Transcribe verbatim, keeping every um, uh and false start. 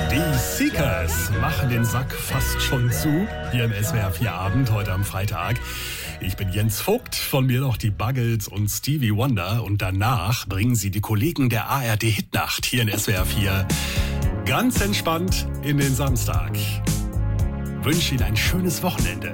Die Seekers machen den Sack fast schon zu, hier im S W R vier Abend, heute am Freitag. Ich bin Jens Vogt, von mir noch die Buggles und Stevie Wonder. Und danach bringen sie die Kollegen der A R D Hitnacht hier in S W R vier ganz entspannt in den Samstag. Wünsche Ihnen ein schönes Wochenende.